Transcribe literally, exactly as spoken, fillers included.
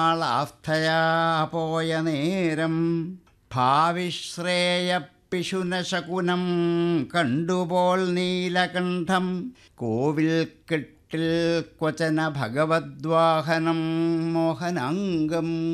ആളാസ്ഥയാ പോയ നേരം ഭാവിശ്രേയപ്പിശുനശകുനം കണ്ടുപോൾ നീലകണ്ഠം കോവിൽ കെട്ടിൽ ക്വചന ഭഗവദ്വാഹനം മോഹനാംഗം